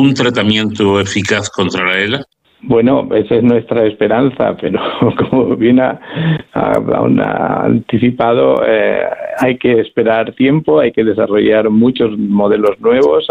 algún tratamiento eficaz contra la ELA? Bueno, esa es nuestra esperanza, pero como bien ha anticipado, hay que esperar tiempo, hay que desarrollar muchos modelos nuevos,